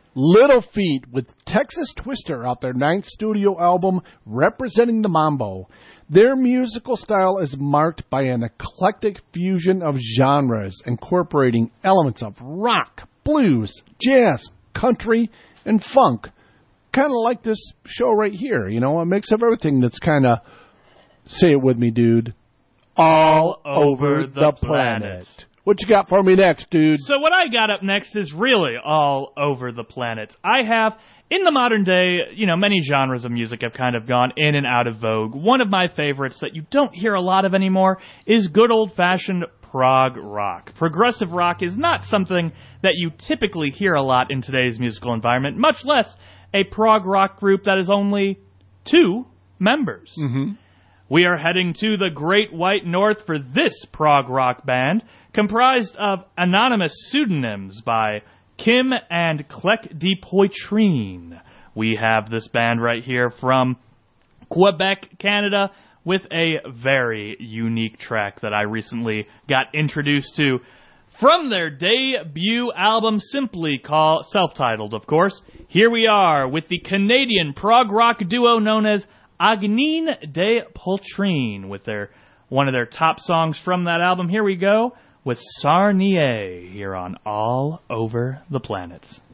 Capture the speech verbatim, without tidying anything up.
Little Feat with Texas Twister out their ninth studio album representing the mambo. Their musical style is marked by an eclectic fusion of genres incorporating elements of rock, blues, jazz, country, and funk. Kind of like this show right here, you know, a mix of everything that's kind of, say it with me, dude, all, all over, over the, the planet. planet. What you got for me next, dude? So what I got up next is really all over the planet. I have, in the modern day, you know, many genres of music have kind of gone in and out of vogue. One of my favorites that you don't hear a lot of anymore is good old-fashioned prog rock. Progressive rock is not something that you typically hear a lot in today's musical environment, much less a prog rock group that is only two members. Mm-hmm. We are heading to the Great White North for this prog rock band, comprised of anonymous pseudonyms by Kim and Clec de Poitrine. We have this band right here from Quebec, Canada, with a very unique track that I recently got introduced to from their debut album, simply called, self-titled, of course. Here we are with the Canadian prog rock duo known as Agnine de Poitrine with their one of their top songs from that album. Here we go with Sarnier here on All Over the Planets.